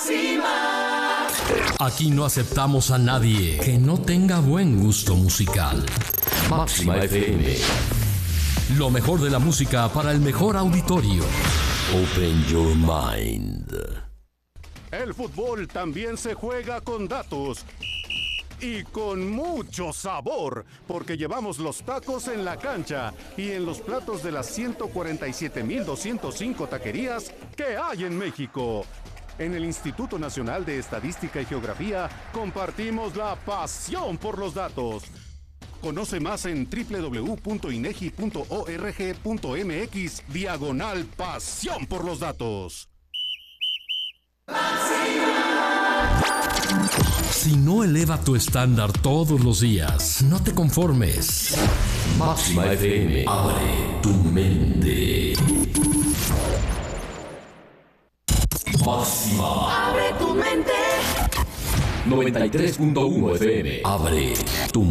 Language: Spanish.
Aquí no aceptamos a nadie que no tenga buen gusto musical. Máxima FM. Lo mejor de la música para el mejor auditorio. Open your mind. El fútbol también se juega con datos. Y con mucho sabor, porque llevamos los tacos en la cancha y en los platos de las 147,205 taquerías que hay en México. En el Instituto Nacional de Estadística y Geografía compartimos la pasión por los datos. Conoce más en www.inegi.org.mx/pasión por los datos. Si no eleva tu estándar todos los días, no te conformes. Máxima FM. Abre tu mente. Máxima. Abre tu mente. 93.1 FM. Abre tu